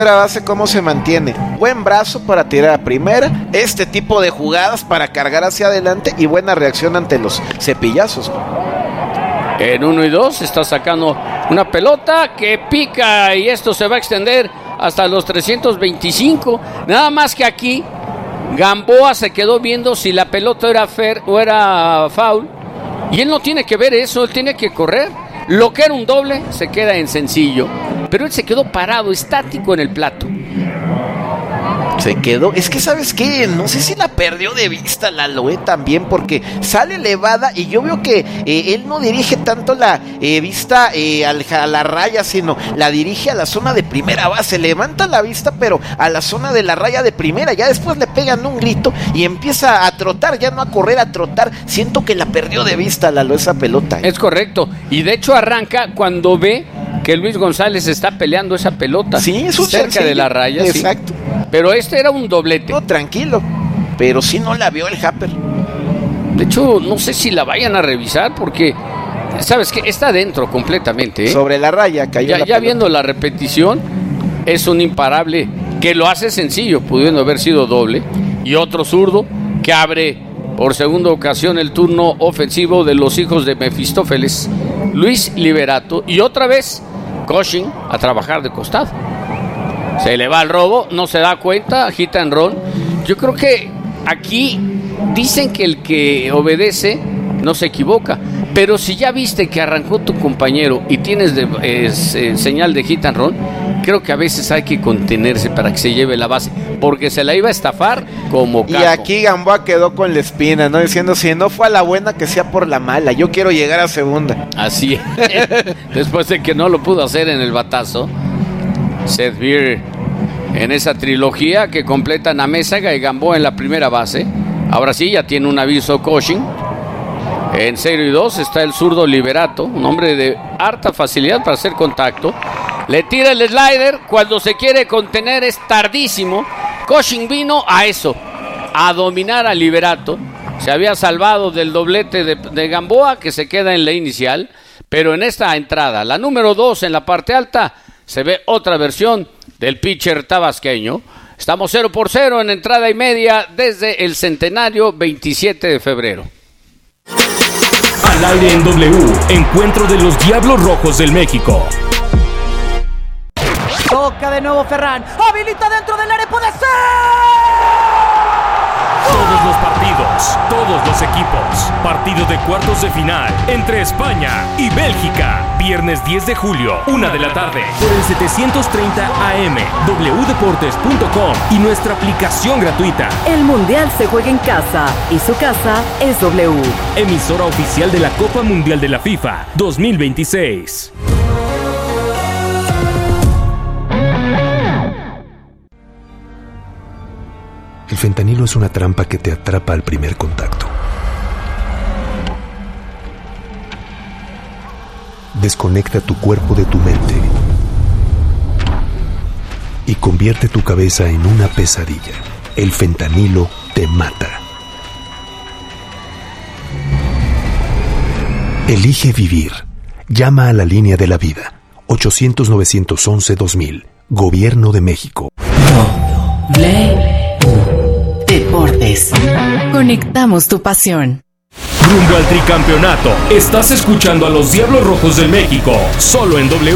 base, ¿cómo se mantiene? Buen brazo para tirar a primera, este tipo de jugadas para cargar hacia adelante y buena reacción ante los cepillazos. En 1 y 2 está sacando una pelota que pica y esto se va a extender hasta los 325. Nada más que aquí Gamboa se quedó viendo si la pelota era fair o era foul. Y él no tiene que ver eso, él tiene que correr. Lo que era un doble se queda en sencillo. Pero él se quedó parado, estático en el plato. Se quedó, es que ¿sabes qué? No sé si la perdió de vista Lalo, también, porque sale elevada y yo veo que él no dirige tanto la vista a la raya, sino la dirige a la zona de primera base, levanta la vista pero a la zona de la raya de primera, ya después le pegan un grito y empieza a trotar, ya no a correr, a trotar. Siento que la perdió de vista Lalo esa pelota. Es correcto, y de hecho arranca cuando ve que Luis González está peleando esa pelota. Sí, es un cerca sencillo. De la raya. Exacto. Sí. Pero este era un doblete. No, tranquilo. Pero sí no la vio el Happer. De hecho, no sé si la vayan a revisar porque, ¿sabes qué? Está adentro completamente. Sobre la raya cayó ya viendo la repetición, es un imparable que lo hace sencillo, pudiendo haber sido doble. Y otro zurdo que abre por segunda ocasión el turno ofensivo de los hijos de Mefistófeles, Luis Liberato. Y otra vez Cushing a trabajar de costado. Se le va el robo, no se da cuenta, hit and run. Yo creo que aquí dicen que el que obedece no se equivoca. Pero si ya viste que arrancó tu compañero y tienes señal de hit and run, creo que a veces hay que contenerse para que se lleve la base, porque se la iba a estafar como caco. Y aquí Gamboa quedó con la espina, ¿no? Diciendo, si no fue a la buena, que sea por la mala. Yo quiero llegar a segunda. Así es. Después de que no lo pudo hacer en el batazo. Seth Beer en esa trilogía que completan a Mésaga y Gamboa en la primera base. Ahora sí, ya tiene un aviso Cushing. En 0 y 2 está el zurdo Liberato, un hombre de harta facilidad para hacer contacto. Le tira el slider, cuando se quiere contener es tardísimo. Cushing vino a eso, a dominar a Liberato. Se había salvado del doblete de Gamboa, que se queda en la inicial. Pero en esta entrada, la número 2 en la parte alta, se ve otra versión del pitcher tabasqueño. Estamos 0-0 en entrada y media desde el centenario 27 de febrero. Al aire en W, encuentro de los Diablos Rojos del México. Toca de nuevo Ferran, habilita dentro del área, puede ser. Todos los partidos, todos los equipos. Partido de cuartos de final entre España y Bélgica. Viernes 10 de julio, 1 de la tarde. Por el 730 AM, wdeportes.com y nuestra aplicación gratuita. El Mundial se juega en casa y su casa es W. Emisora oficial de la Copa Mundial de la FIFA 2026. El fentanilo es una trampa que te atrapa al primer contacto. Desconecta tu cuerpo de tu mente y convierte tu cabeza en una pesadilla. El fentanilo te mata. Elige vivir. Llama a la línea de la vida. 800-911-2000. Gobierno de México. Deportes. Conectamos tu pasión. Rumbo al tricampeonato. Estás escuchando a los Diablos Rojos del México, solo en W.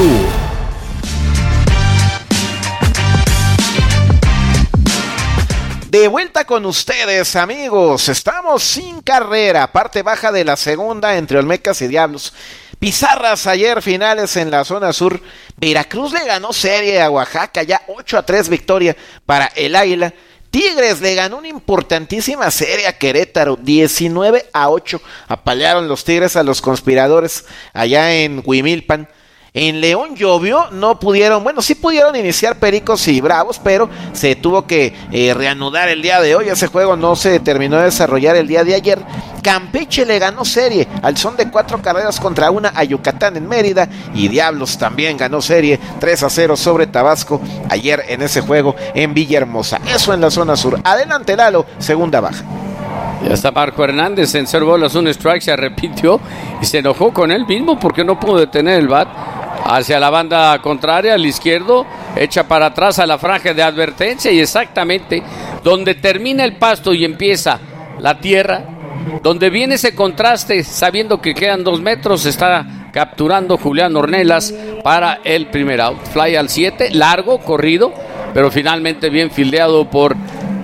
De vuelta con ustedes, amigos. Estamos sin carrera, parte baja de la segunda entre Olmecas y Diablos. Pizarras ayer, finales en la zona sur. Veracruz le ganó serie a Oaxaca, ya 8-3 victoria para el Águila. Tigres le ganó una importantísima serie a Querétaro, 19-8. Apalearon los Tigres a los conspiradores allá en Huimilpan. En León llovió, no pudieron, bueno, sí pudieron iniciar Pericos y Bravos, pero se tuvo que reanudar el día de hoy. Ese juego no se terminó de desarrollar el día de ayer. Campeche le ganó serie al son de 4 carreras contra 1 a Yucatán en Mérida, y Diablos también ganó serie 3-0 sobre Tabasco ayer en ese juego en Villahermosa. Eso en la zona sur. Adelante Lalo, segunda baja. Ya está Marco Hernández en 0 bolas, 1 strike, se arrepintió y se enojó con él mismo porque no pudo detener el bat. hacia la banda contraria, al izquierdo, echa para atrás a la franja de advertencia y exactamente donde termina el pasto y empieza la tierra, donde viene ese contraste, sabiendo que quedan 2 metros, está capturando Julián Ornelas para el primer out. Fly al 7, largo, corrido, pero finalmente bien fildeado por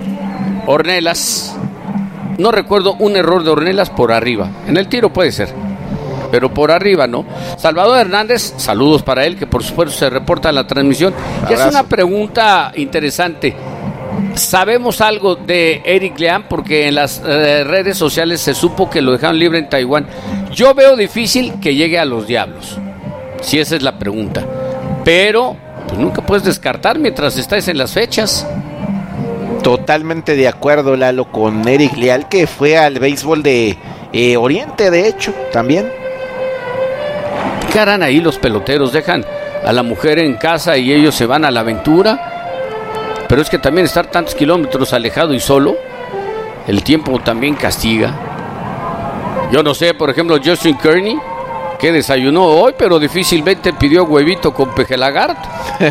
Ornelas. No recuerdo un error de Ornelas por arriba. En el tiro puede ser, pero por arriba no. Salvador Hernández, saludos para él, que por supuesto se reporta en la transmisión. Y es una pregunta interesante. ¿Sabemos algo de Eric Lean? Porque en las redes sociales se supo que lo dejaron libre en Taiwán. Yo veo difícil que llegue a los Diablos, si esa es la pregunta. Pero pues nunca puedes descartar mientras estés en las fechas. Totalmente de acuerdo, Lalo, con Eric Leal, que fue al béisbol de Oriente, de hecho, también. ¿Qué harán ahí los peloteros? ¿Dejan a la mujer en casa y ellos se van a la aventura? Pero es que también estar tantos kilómetros alejado y solo, el tiempo también castiga. Yo no sé, por ejemplo, Justin Kearney, que desayunó hoy, pero difícilmente pidió huevito con peje lagarto.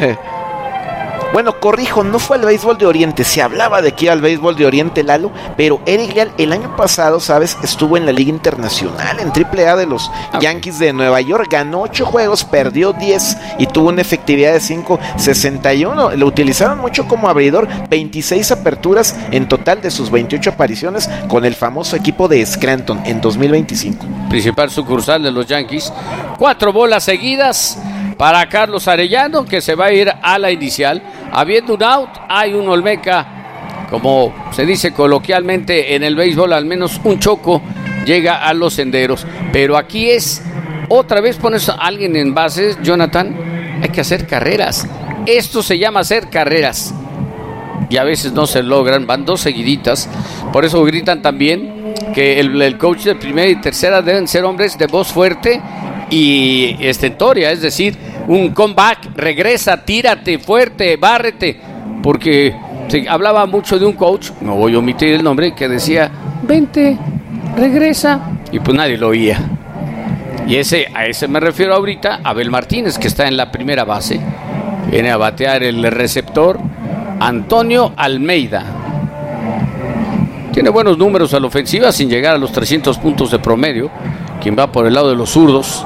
Bueno, corrijo, no fue al béisbol de Oriente, se hablaba de que iba al béisbol de Oriente, Lalo, pero Eric Leal el año pasado, ¿sabes? Estuvo en la Liga Internacional, en AAA de los Yankees de Nueva York, ganó 8 juegos, perdió 10 y tuvo una efectividad de 5.61, lo utilizaron mucho como abridor, 26 aperturas en total de sus 28 apariciones con el famoso equipo de Scranton en 2025. Principal sucursal de los Yankees, 4 bolas seguidas para Carlos Arellano, que se va a ir a la inicial. Habiendo un out, hay un Olmeca, como se dice coloquialmente en el béisbol, al menos un choco llega a los senderos. Pero aquí es, otra vez pones a alguien en bases, Jonathan, hay que hacer carreras. Esto se llama hacer carreras. Y a veces no se logran, van 2 seguiditas. Por eso gritan también que el coach de primera y tercera deben ser hombres de voz fuerte y estentoria, es decir, un comeback, regresa, tírate fuerte, bárrete, porque se hablaba mucho de un coach, no voy a omitir el nombre, que decía, vente, regresa, y pues nadie lo oía. Y a ese me refiero ahorita, Abel Martínez, que está en la primera base, viene a batear el receptor Antonio Almeida. Tiene buenos números a la ofensiva, sin llegar a los 300 puntos de promedio, quien va por el lado de los zurdos.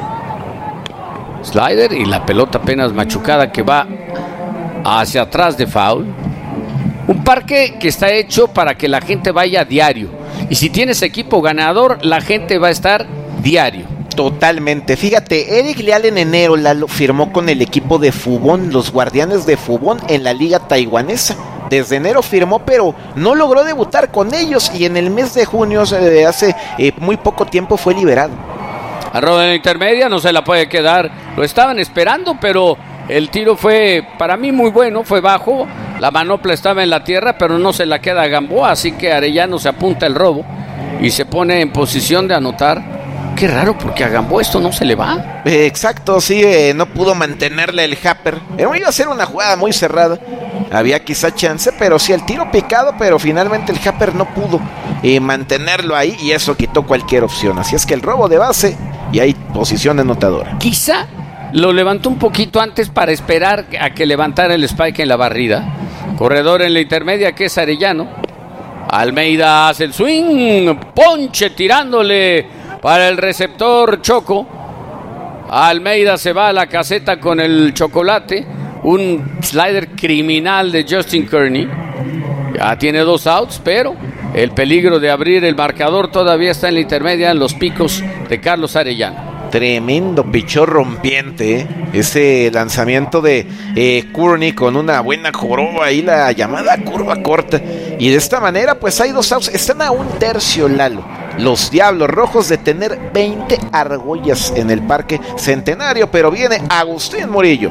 Slider y la pelota apenas machucada que va hacia atrás de foul. Un parque que está hecho para que la gente vaya diario. Y si tienes equipo ganador, la gente va a estar diario. Totalmente. Fíjate, Eric Leal en enero Lalo firmó con el equipo de Fubon, los Guardianes de Fubon, en la liga taiwanesa. Desde enero firmó, pero no logró debutar con ellos y en el mes de junio, hace muy poco tiempo, fue liberado. Arroba en la intermedia, no se la puede quedar. Lo estaban esperando, pero el tiro fue para mí muy bueno, fue bajo. La manopla estaba en la tierra, pero no se la queda a Gamboa, así que Arellano se apunta el robo y se pone en posición de anotar. Qué raro, porque a Gamboa esto no se le va. Exacto, sí, no pudo mantenerle el Happer. Iba a ser una jugada muy cerrada. Había quizá chance, pero sí el tiro picado, pero finalmente el Happer no pudo mantenerlo ahí y eso quitó cualquier opción. Así es que el robo de base y hay posición anotadora. Quizá lo levantó un poquito antes para esperar a que levantara el spike en la barrida. Corredor en la intermedia, que es Arellano. Almeida hace el swing, ponche tirándole para el receptor Choco. Almeida se va a la caseta con el chocolate. Un slider criminal de Justin Kearney. Ya tiene 2 outs, pero el peligro de abrir el marcador todavía está en la intermedia, en los picos de Carlos Arellano. Tremendo pichón rompiente, ese lanzamiento de Kearney con una buena joroba ahí, la llamada curva corta. Y de esta manera pues hay 2 outs, están a 1/3, Lalo. Los Diablos Rojos de tener 20 argollas en el Parque Centenario, pero viene Agustín Murillo.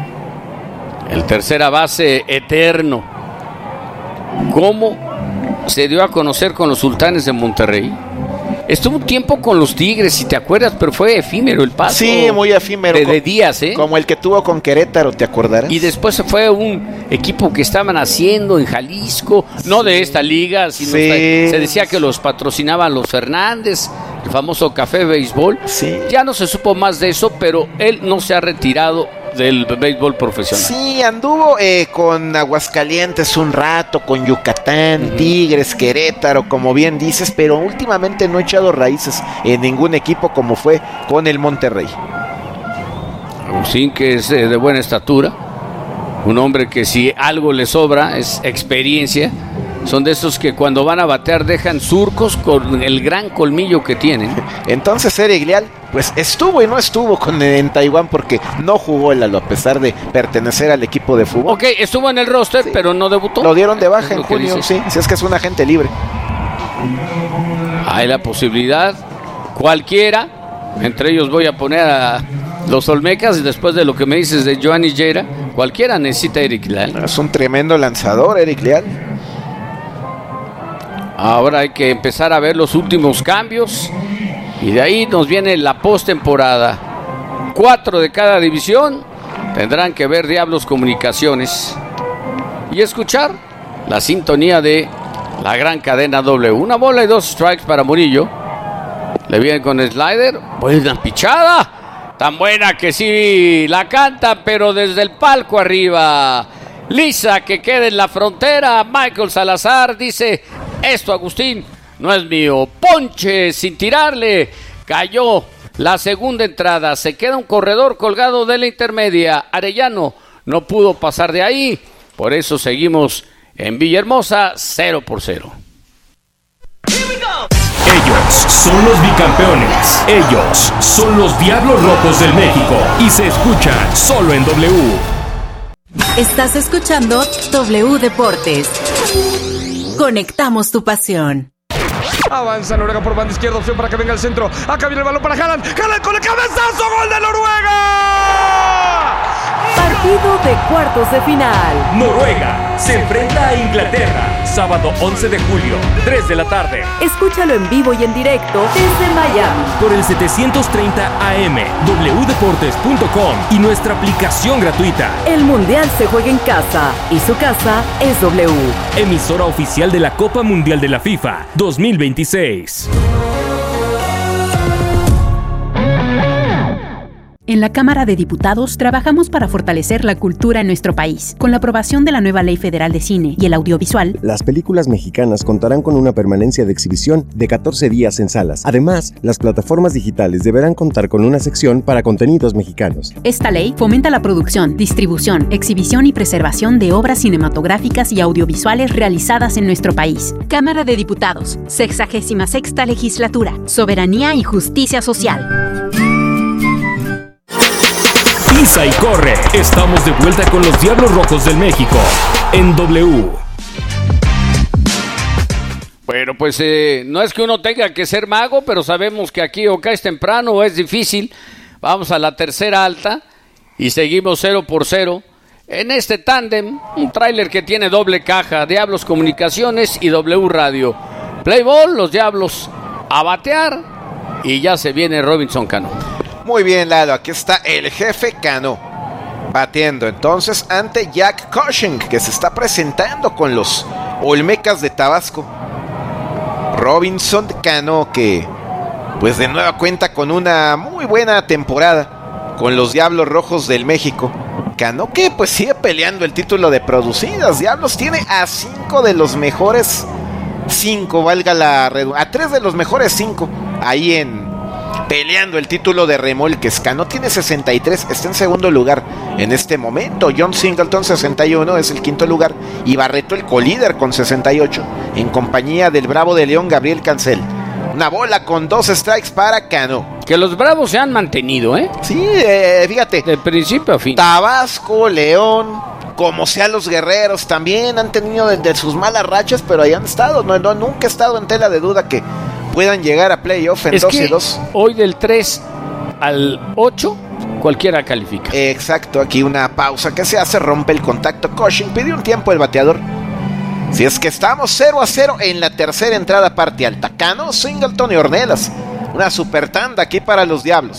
El tercera base eterno. ¿Cómo se dio a conocer con los Sultanes de Monterrey? Estuvo un tiempo con los Tigres, si te acuerdas, pero fue efímero el paso. Sí, muy efímero. De días, ¿eh? Como el que tuvo con Querétaro, ¿te acordarás? Y después se fue un equipo que estaban haciendo en Jalisco, no de esta liga, sino se decía que los patrocinaban los Fernández. el famoso café béisbol. Sí. Ya no se supo más de eso, pero él no se ha retirado del béisbol profesional. Sí, anduvo con Aguascalientes un rato, con Yucatán, Tigres, Querétaro, como bien dices, pero últimamente no ha echado raíces en ningún equipo como fue con el Monterrey. Agustín, que es de buena estatura, un hombre que si algo le sobra es experiencia. Son de esos que cuando van a batear dejan surcos con el gran colmillo que tienen. Entonces Eric Leal, pues estuvo y no estuvo en Taiwán porque no jugó Lalo, a pesar de pertenecer al equipo de fútbol. Ok, estuvo en el roster, sí, pero no debutó. Lo dieron de baja en junio, sí, si es que es un agente libre. Hay la posibilidad, cualquiera, entre ellos voy a poner a los Olmecas, y después de lo que me dices de Joan Higuera, cualquiera necesita a Eric Leal. Es un tremendo lanzador, Eric Leal. Ahora hay que empezar a ver los últimos cambios y de ahí nos viene la postemporada. 4 de cada división tendrán que ver Diablos Comunicaciones y escuchar la sintonía de la gran cadena W. 1 bola y 2 strikes para Murillo. Le viene con el slider. Buena pichada. Tan buena que sí la canta, pero desde el palco arriba. Lisa, que queda en la frontera. Michael Salazar dice: esto, Agustín, no es mío. Ponche sin tirarle. Cayó la segunda entrada. Se queda un corredor colgado de la intermedia. Arellano no pudo pasar de ahí. Por eso seguimos en Villahermosa 0-0. Ellos son los bicampeones. Ellos son los Diablos Rojos del México. Y se escuchan solo en W. Estás escuchando W Deportes. Conectamos tu pasión. Avanza Noruega por banda izquierda, opción para que venga al centro. Acá viene el balón para Haaland. Haaland con el cabezazo, gol de Noruega. Partido de cuartos de final. Noruega se enfrenta a Inglaterra. Sábado 11 de julio, 3 de la tarde. Escúchalo en vivo y en directo desde Miami. Por el 730 AM, wdeportes.com y nuestra aplicación gratuita. El Mundial se juega en casa y su casa es W. Emisora oficial de la Copa Mundial de la FIFA 2026. En la Cámara de Diputados trabajamos para fortalecer la cultura en nuestro país. Con la aprobación de la nueva Ley Federal de Cine y el Audiovisual, las películas mexicanas contarán con una permanencia de exhibición de 14 días en salas. Además, las plataformas digitales deberán contar con una sección para contenidos mexicanos. Esta ley fomenta la producción, distribución, exhibición y preservación de obras cinematográficas y audiovisuales realizadas en nuestro país. Cámara de Diputados, 66ª Legislatura, Soberanía y Justicia Social. Pisa y corre. Estamos de vuelta con los Diablos Rojos del México en W. Bueno, pues no es que uno tenga que ser mago, pero sabemos que aquí o caes temprano o es difícil. Vamos a la tercera alta y seguimos 0-0. En este tándem, un tráiler que tiene doble caja, Diablos Comunicaciones y W Radio. Play ball, los Diablos a batear y ya se viene Robinson Cano. Muy bien, Lalo, aquí está el jefe Cano batiendo entonces ante Jack Cushing, que se está presentando con los Olmecas de Tabasco. Robinson Cano, que pues de nueva cuenta con una muy buena temporada con los Diablos Rojos del México. Cano que pues sigue peleando el título de producidas. Diablos tiene a 5 de los mejores 5, valga la redundancia, a 3 de los mejores 5 ahí peleando el título de remolques. Cano tiene 63, está en segundo lugar en este momento. John Singleton 61 es el quinto lugar y Barreto el colíder con 68 en compañía del Bravo de León Gabriel Cancel. Una bola con 2 strikes para Cano. Que los Bravos se han mantenido, ¿eh? Sí, fíjate, de principio a fin. Tabasco, León, como sea los Guerreros también han tenido de sus malas rachas, pero ahí han estado. No, nunca he estado en tela de duda que puedan llegar a playoff en 2-2. Hoy del 3 al 8 cualquiera califica. Exacto, aquí una pausa que se hace, rompe el contacto. Cushing pidió un tiempo el bateador. Si es que estamos 0-0 en la tercera entrada, parte alta. Cano, Singleton y Ornelas. Una super tanda aquí para los Diablos.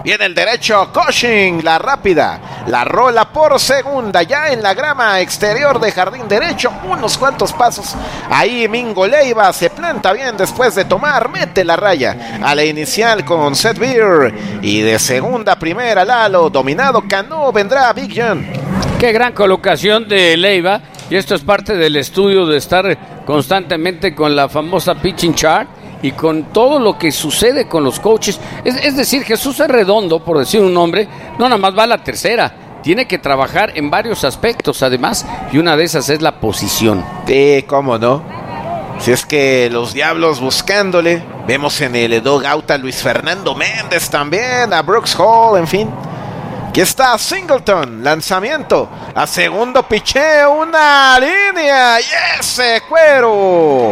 Viene el derecho, Cushing, la rápida. La rola por segunda, ya en la grama exterior de jardín derecho. Unos cuantos pasos. Ahí Mingo Leiva se planta bien después de tomar. Mete la raya a la inicial con Seth Beer. Y de segunda a primera, Lalo. Dominado Cano, vendrá Big John. Qué gran colocación de Leiva. Y esto es parte del estudio de estar constantemente con la famosa pitching chart y con todo lo que sucede con los coaches. Es decir, Jesús Arredondo, por decir un nombre, no nada más va a la tercera. Tiene que trabajar en varios aspectos, además, y una de esas es la posición. Sí, cómo no. Si es que los Diablos buscándole. Vemos en el dugout a Luis Fernando Méndez también, a Brooks Hall, en fin. Aquí está Singleton, lanzamiento a segundo picheo, una línea y ese cuero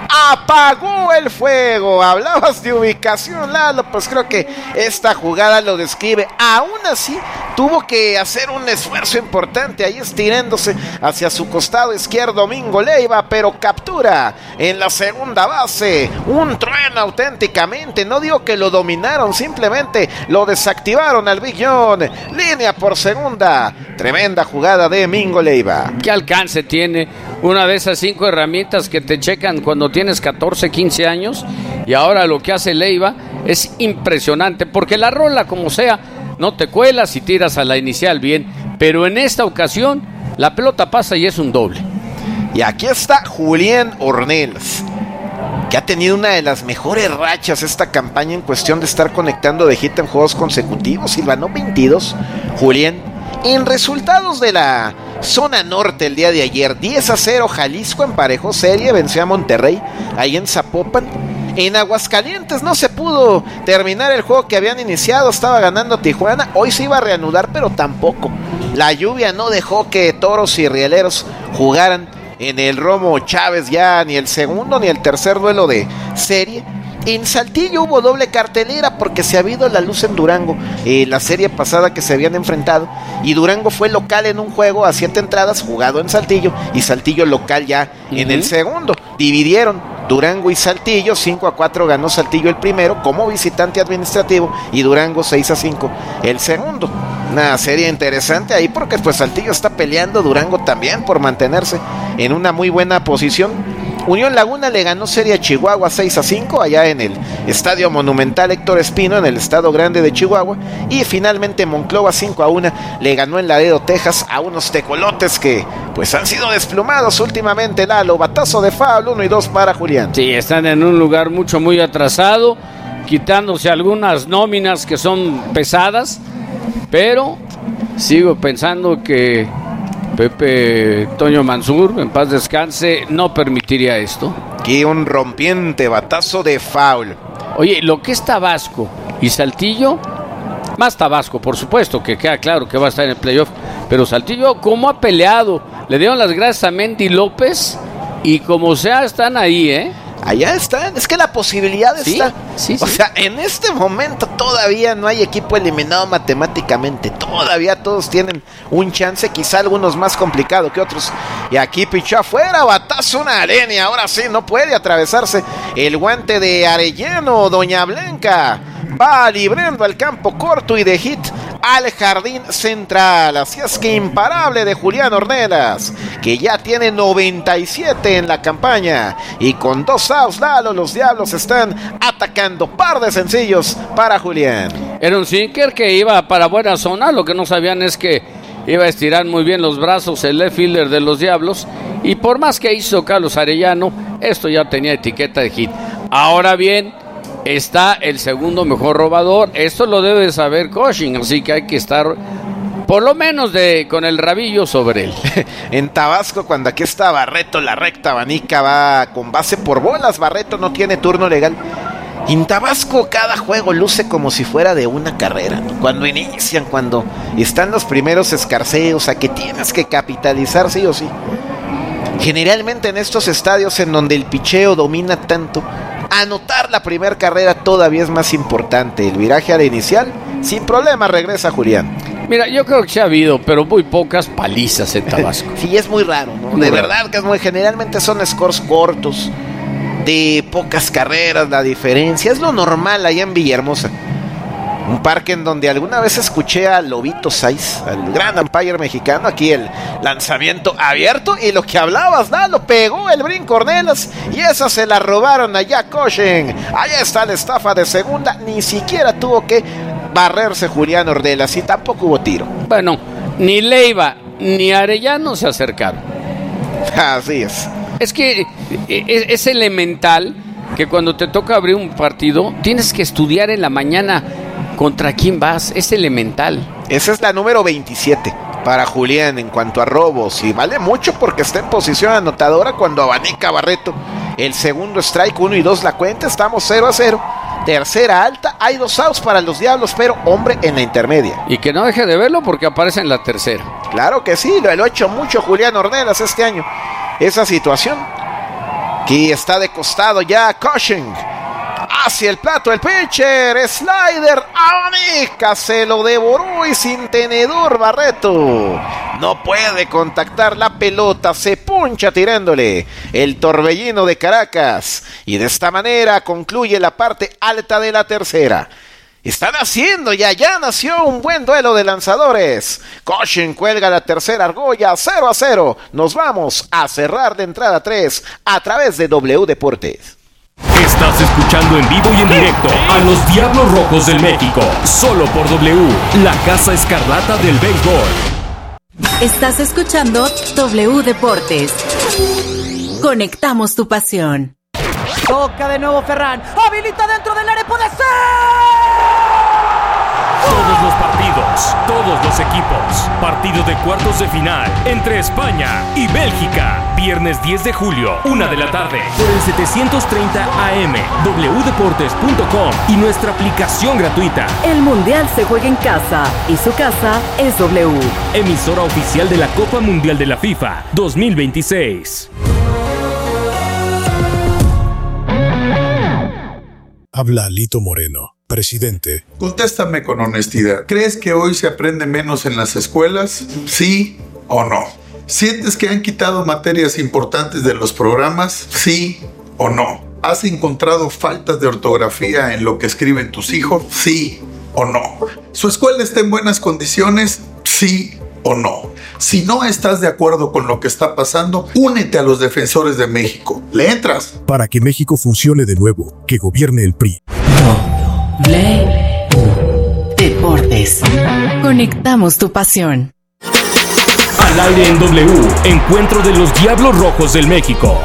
apagó el fuego. Hablabas de ubicación, Lalo, pues creo que esta jugada lo describe. Aún así tuvo que hacer un esfuerzo importante ahí estirándose hacia su costado izquierdo Mingo Leiva, pero captura en la segunda base. Un trueno auténticamente, no digo que lo dominaron, simplemente lo desactivaron al Big John. Línea por segunda, tremenda jugada de Mingo Leiva. ¿Qué alcance tiene? Una de esas 5 herramientas que te checan cuando tienes 14, 15 años, y ahora lo que hace Leiva es impresionante, porque la rola como sea, no te cuelas y tiras a la inicial bien, pero en esta ocasión la pelota pasa y es un doble. Y aquí está Julián Ornelas, que ha tenido una de las mejores rachas esta campaña en cuestión de estar conectando de hit en juegos consecutivos. Silvanó 22, Julián. En resultados de la zona norte el día de ayer, 10-0 Jalisco emparejó serie, venció a Monterrey ahí en Zapopan. En Aguascalientes no se pudo terminar el juego que habían iniciado, estaba ganando Tijuana, hoy se iba a reanudar pero tampoco. La lluvia no dejó que Toros y Rieleros jugaran en el Romo Chávez ya ni el segundo ni el tercer duelo de serie. En Saltillo hubo doble cartelera porque se había ido la luz en Durango, la serie pasada que se habían enfrentado, y Durango fue local en un juego a 7 entradas jugado en Saltillo, y Saltillo local ya en el segundo. Dividieron Durango y Saltillo, 5-4 ganó Saltillo el primero como visitante administrativo y Durango 6-5 el segundo. Una serie interesante ahí porque pues Saltillo está peleando, Durango también, por mantenerse en una muy buena posición. Unión Laguna le ganó serie a Chihuahua 6-5 allá en el Estadio Monumental Héctor Espino en el Estado Grande de Chihuahua, y finalmente Monclova 5-1 le ganó en Laredo, Texas a unos tecolotes que pues han sido desplumados últimamente. Lalo, batazo de foul, 1 y 2 para Julián. Sí, están en un lugar muy atrasado, quitándose algunas nóminas que son pesadas, pero sigo pensando que Pepe Toño Mansur, en paz descanse, no permitiría esto. Aquí un rompiente batazo de foul. Oye, lo que es Tabasco y Saltillo, más Tabasco, por supuesto, que queda claro que va a estar en el playoff, pero Saltillo, ¿cómo ha peleado? Le dieron las gracias a Mendy López y como sea, están ahí, ¿eh? Allá están, es que la posibilidad está. Sí. O sea, en este momento todavía no hay equipo eliminado matemáticamente. Todavía todos tienen un chance, quizá algunos más complicado que otros. Y aquí pichó afuera, batazo, una línea. Ahora sí, no puede atravesarse el guante de Arellano. Doña Blanca va librando al campo corto y de hit al jardín central. Así es que imparable de Julián Ornelas, que ya tiene 97 en la campaña, y con 2 outs, Lalo, los Diablos están atacando. Par de sencillos para Julián. Era un sinker que iba para buena zona. Lo que no sabían es que iba a estirar muy bien los brazos el left fielder de los Diablos, y por más que hizo Carlos Arellano, esto ya tenía etiqueta de hit. Ahora bien, está el segundo mejor robador. Esto lo debe saber Cushing, así que hay que estar por lo menos con el rabillo sobre él. En Tabasco, cuando aquí está Barreto, la recta abanica va con base por bolas. Barreto no tiene turno legal. En Tabasco cada juego luce como si fuera de una carrera. Cuando inician, cuando están los primeros escarceos, a que tienes que capitalizar sí o sí. Generalmente en estos estadios en donde el picheo domina tanto, anotar la primera carrera todavía es más importante. El viraje a la inicial, sin problema, regresa Julián. Mira, yo creo que sí ha habido, pero muy pocas palizas en Tabasco. Sí, es muy raro, ¿no? De verdad que es muy... Generalmente son scores cortos, de pocas carreras, la diferencia. Es lo normal allá en Villahermosa. Un parque en donde alguna vez escuché a Lobito Saiz, al gran umpire mexicano. Aquí el lanzamiento abierto y lo que hablabas, lo pegó el brinco Ornelas y esa se la robaron a Jack Cushing. Ahí está la estafa de segunda, ni siquiera tuvo que barrerse Julián Ornelas y tampoco hubo tiro. Bueno, ni Leiva ni Arellano se acercaron. Así es. Es que es elemental que cuando te toca abrir un partido tienes que estudiar en la mañana contra quién vas, es elemental. Esa es la número 27 para Julián en cuanto a robos y vale mucho porque está en posición anotadora cuando abanica Barreto. El segundo strike, 1 y 2 la cuenta, estamos 0-0. Tercera alta, hay 2 outs para los Diablos, pero hombre en la intermedia. Y que no deje de verlo porque aparece en la tercera. Claro que sí, lo ha hecho mucho Julián Ornelas este año. Esa situación. Aquí está de costado ya Cushing. Hacia el plato el pitcher, slider, abanica, se lo devoró y sin tenedor Barreto. No puede contactar la pelota, se puncha tirándole el torbellino de Caracas. Y de esta manera concluye la parte alta de la tercera. Están haciendo, ya nació un buen duelo de lanzadores. Cushing cuelga la tercera argolla, 0-0. Nos vamos a cerrar de entrada 3 a través de W Deportes. Estás escuchando en vivo y en directo a los Diablos Rojos del México, solo por W, la Casa Escarlata del béisbol. Estás escuchando W Deportes. Conectamos tu pasión. Toca de nuevo Ferran. Habilita dentro del área. ¡Puede ser! Todos los partidos, todos los equipos. Partido de cuartos de final entre España y Bélgica. Viernes 10 de julio, 1 de la tarde. Por el 730 AM, wdeportes.com y nuestra aplicación gratuita. El Mundial se juega en casa y su casa es W. Emisora oficial de la Copa Mundial de la FIFA 2026. Habla Alito Moreno, presidente. Contéstame con honestidad. ¿Crees que hoy se aprende menos en las escuelas? ¿Sí o no? ¿Sientes que han quitado materias importantes de los programas? ¿Sí o no? ¿Has encontrado faltas de ortografía en lo que escriben tus hijos? ¿Sí o no? ¿Su escuela está en buenas condiciones? ¿Sí o no? Si no estás de acuerdo con lo que está pasando, únete a los defensores de México. ¿Le entras? Para que México funcione de nuevo, que gobierne el PRI. W Deportes. Conectamos tu pasión. Al aire en W, encuentro de los Diablos Rojos del México.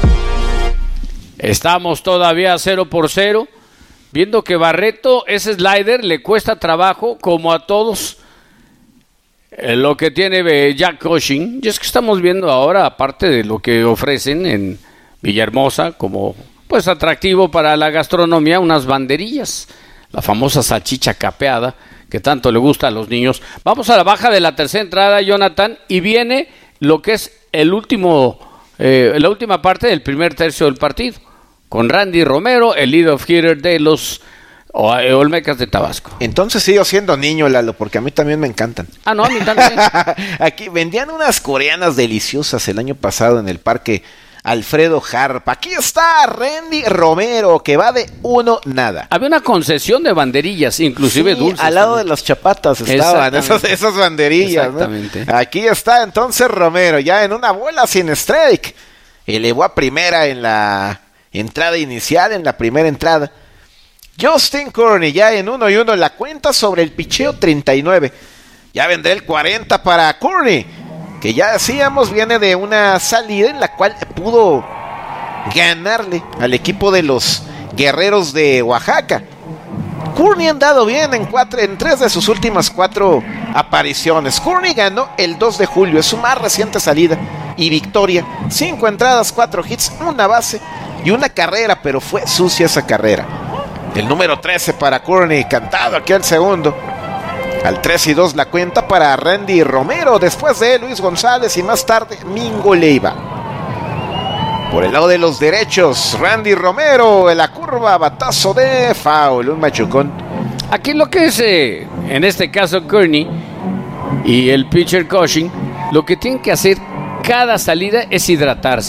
Estamos todavía 0-0, viendo que Barreto, ese slider, le cuesta trabajo, como a todos, lo que tiene Jack Cushing. Y es que estamos viendo ahora, aparte de lo que ofrecen en Villahermosa, como pues atractivo para la gastronomía, unas banderillas, la famosa salchicha capeada, que tanto le gusta a los niños. Vamos a la baja de la tercera entrada, Jonathan, y viene lo que es la última parte del primer tercio del partido, con Randy Romero, el lead-off hitter de los Olmecas de Tabasco. Entonces sigo siendo niño, Lalo, porque a mí también me encantan. Ah, no, a mí también. Aquí vendían unas coreanas deliciosas el año pasado en el parque Alfredo Harp. Aquí está Randy Romero, que va de 1-0. Había una concesión de banderillas, inclusive sí, dulces. Al lado de las chapatas estaban esas banderillas. Exactamente. ¿No? Aquí está entonces Romero, ya en una bola sin strike. Elevó a primera en la entrada inicial, en la primera entrada. Justin Courtney ya en 1-1 la cuenta sobre el picheo 39. Ya vendrá el 40 para Courtney, que ya decíamos viene de una salida en la cual pudo ganarle al equipo de los Guerreros de Oaxaca. Courtney ha andado bien en 3 de sus últimas 4 apariciones. Courtney ganó el 2 de julio, es su más reciente salida y victoria. 5 entradas, 4 hits, 1 base y 1 carrera, pero fue sucia esa carrera. El número 13 para Courtney, cantado aquí al segundo. Al 3-2 la cuenta para Randy Romero, después de Luis González y más tarde Mingo Leiva. Por el lado de los derechos, Randy Romero en la curva, batazo de foul, un machucón. Aquí lo que es, en este caso Courtney y el pitcher Cushing, lo que tienen que hacer cada salida es hidratarse.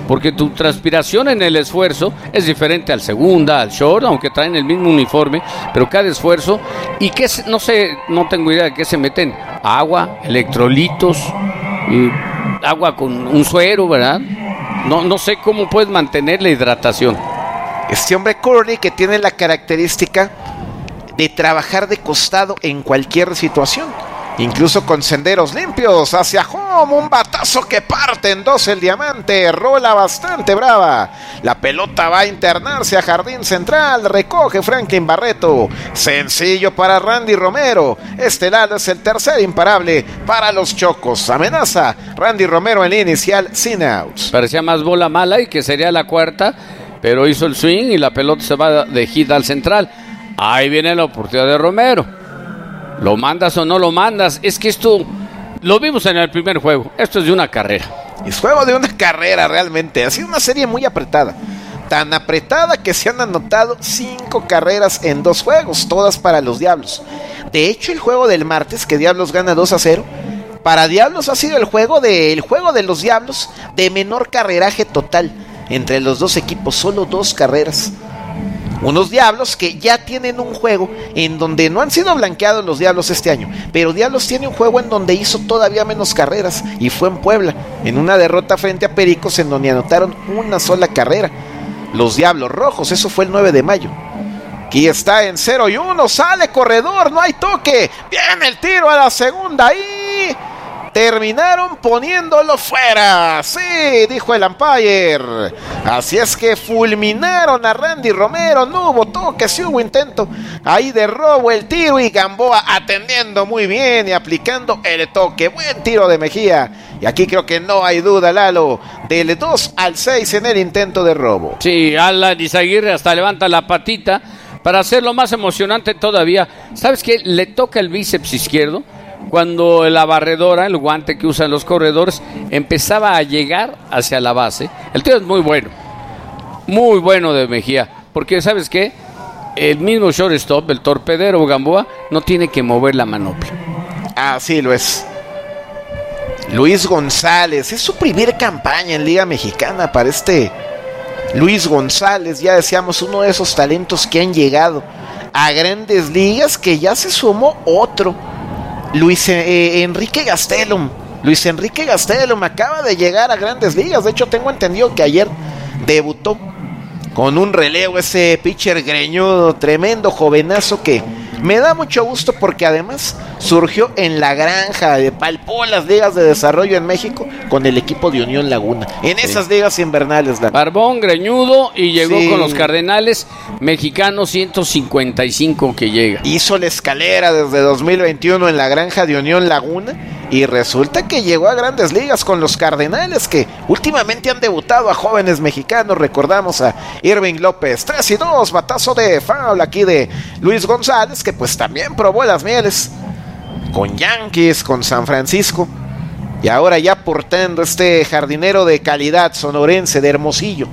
porque tu transpiración en el esfuerzo es diferente al segunda, al short, aunque traen el mismo uniforme, pero cada esfuerzo, y que no sé, no tengo idea de qué se meten, agua, electrolitos, agua con un suero, ¿verdad? No sé cómo puedes mantener la hidratación. Este hombre Courtney, que tiene la característica de trabajar de costado en cualquier situación, incluso con senderos limpios hacia home, un batazo que parte en dos el diamante, rola bastante brava, la pelota va a internarse a jardín central, recoge Franklin Barreto, sencillo para Randy Romero, este lado es el tercer imparable para los Chocos, amenaza Randy Romero en la inicial sin outs. Parecía más bola mala y que sería la cuarta, pero hizo el swing y la pelota se va de hit al central. Ahí viene la oportunidad de Romero. ¿Lo mandas o no lo mandas? Es que esto lo vimos en el primer juego. Esto es de una carrera. Es juego de una carrera realmente. Ha sido una serie muy apretada. Tan apretada que se han anotado 5 carreras en 2 juegos, todas para los Diablos. De hecho, el juego del martes, que Diablos gana 2-0, para Diablos ha sido el juego de los Diablos de menor carreraje total entre los dos equipos. Solo 2 carreras. Unos Diablos que ya tienen un juego en donde no han sido blanqueados los Diablos este año, pero Diablos tiene un juego en donde hizo todavía menos carreras, y fue en Puebla, en una derrota frente a Pericos en donde anotaron una sola carrera. Los Diablos Rojos, eso fue el 9 de mayo. Aquí está en 0-1, sale corredor, no hay toque, viene el tiro a la segunda y terminaron poniéndolo fuera. Sí, dijo el umpire. Así es que fulminaron a Randy Romero. No hubo toque, sí hubo intento ahí de robo, el tiro, y Gamboa atendiendo muy bien y aplicando el toque. Buen tiro de Mejía. Y aquí creo que no hay duda, Lalo, del 2-6 en el intento de robo. Sí, Alan Izaguirre hasta levanta la patita para hacerlo más emocionante todavía. ¿Sabes qué? Le toca el bíceps izquierdo cuando la barredora, el guante que usan los corredores, empezaba a llegar hacia la base. El tiro es muy bueno de Mejía, porque ¿sabes qué? El mismo shortstop, el torpedero Gamboa, no tiene que mover la manopla. Ah, sí lo es. Luis González, es su primera campaña en Liga Mexicana para este Luis González, ya decíamos, uno de esos talentos que han llegado a grandes ligas, que ya se sumó otro, Luis Enrique Gastelum acaba de llegar a grandes ligas. De hecho, tengo entendido que ayer debutó con un relevo ese pitcher greñudo, tremendo jovenazo que me da mucho gusto porque además surgió en la granja, palpó las ligas de desarrollo en México con el equipo de Unión Laguna, en esas ligas invernales. Barbón, greñudo, y llegó con los Cardenales mexicanos, 155 que llega. Hizo la escalera desde 2021 en la granja de Unión Laguna y resulta que llegó a grandes ligas con los Cardenales, que últimamente han debutado a jóvenes mexicanos. Recordamos a Irving López, 3-2, batazo de foul aquí de Luis González, que pues también probó las mieles con Yankees, con San Francisco, y ahora ya portando este jardinero de calidad sonorense de Hermosillo.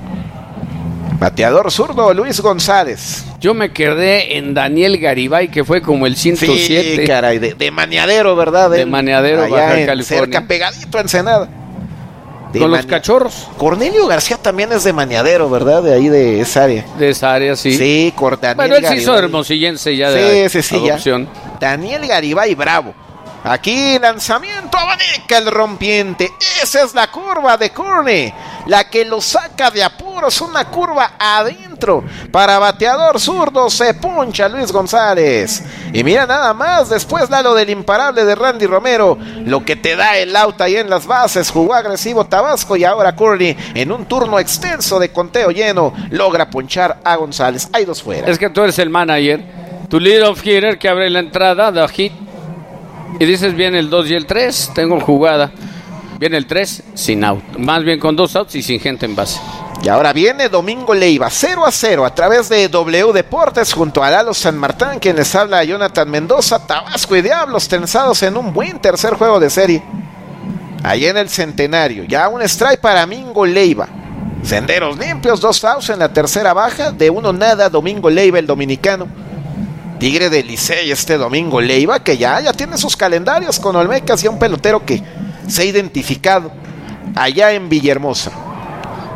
Bateador zurdo Luis González. Yo me quedé en Daniel Garibay, que fue como el 107. Sí, caray, de Maniadero, ¿verdad? De Maniadero, Baja California. Cerca, pegadito a Ensenada. Con los Cachorros. Cornelio García también es de Maniadero, ¿verdad? De ahí, de esa área. De esa área, sí. Sí, Bueno, él se hizo hermosillense ya de adopción. Ya. Daniel Garibay, bravo. Aquí lanzamiento, abanica el rompiente. Esa es la curva de Courtney, la que lo saca de apuros. Una curva adentro para bateador zurdo. Se puncha Luis González. Y mira nada más, después da lo del imparable de Randy Romero, lo que te da el out ahí en las bases. Jugó agresivo Tabasco y ahora Courtney, en un turno extenso de conteo lleno, logra ponchar a González. Hay 2 fuera. Es que tú eres el manager, tu lead-off hitter que abre la entrada, da hit, y dices, viene el 2 y el 3, tengo jugada. Viene el 3 sin out, más bien con 2 outs y sin gente en base. Y ahora viene Domingo Leiva, 0-0 a través de W Deportes junto a Lalo San Martín, quien les habla, Jonathan Mendoza. Tabasco y Diablos tensados en un buen tercer juego de serie. Ahí en el Centenario, ya un strike para Mingo Leiva. Senderos limpios, 2 outs en la tercera baja, de 1 nada, Domingo Leiva, el dominicano. Tigre de Licey este Domingo Leiva, que ya tiene sus calendarios con Olmecas, y un pelotero que se ha identificado allá en Villahermosa.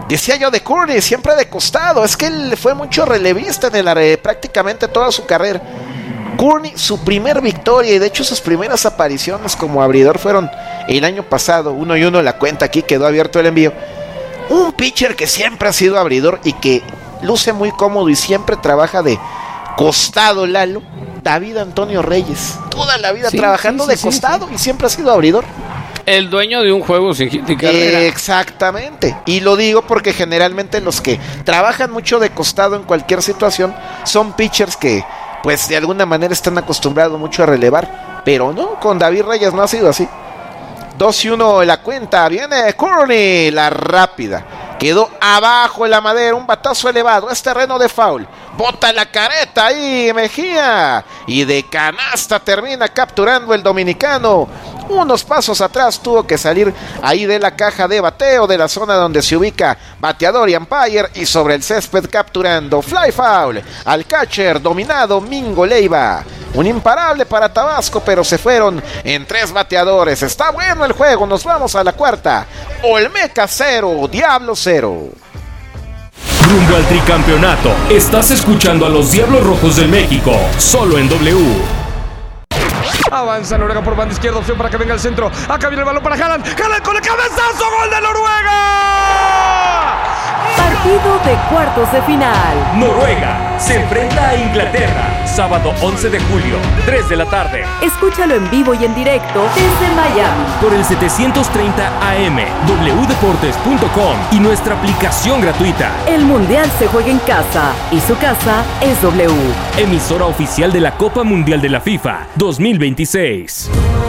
Decía yo de Courtney, siempre de costado. Es que él fue mucho relevista en prácticamente toda su carrera. Courtney, su primer victoria y de hecho sus primeras apariciones como abridor fueron el año pasado. 1-1 la cuenta, aquí quedó abierto el envío. Un pitcher que siempre ha sido abridor y que luce muy cómodo y siempre trabaja de costado, Lalo. David Antonio Reyes, toda la vida trabajando de costado y siempre ha sido abridor. El dueño de un juego sin hit y carrera. Exactamente. Y lo digo porque generalmente los que trabajan mucho de costado en cualquier situación son pitchers que, pues de alguna manera están acostumbrados mucho a relevar. Pero no, con David Reyes no ha sido así. 2-1 la cuenta. Viene Courtney, la rápida. Quedó abajo en la madera, un batazo elevado, es terreno de foul. Bota la careta ahí Mejía. Y de canasta termina capturando el dominicano. Unos pasos atrás tuvo que salir ahí de la caja de bateo de la zona donde se ubica bateador y umpire. Y sobre el césped capturando fly foul al catcher dominado Mingo Leiva. Un imparable para Tabasco, pero se fueron en 3 bateadores. Está bueno el juego, nos vamos a la cuarta. Olmeca 0, Diablo 0. Rumbo al tricampeonato. Estás escuchando a los Diablos Rojos del México, solo en W. Avanza Noruega por banda izquierda, opción para que venga al centro. Acá viene el balón para Haaland. Haaland con el cabezazo, gol de Noruega. Partido de cuartos de final. Noruega se enfrenta a Inglaterra, sábado 11 de julio, 3 de la tarde. Escúchalo en vivo y en directo desde Miami. Por el 730 AM, wdeportes.com y nuestra aplicación gratuita. El Mundial se juega en casa y su casa es W. Emisora oficial de la Copa Mundial de la FIFA 2026.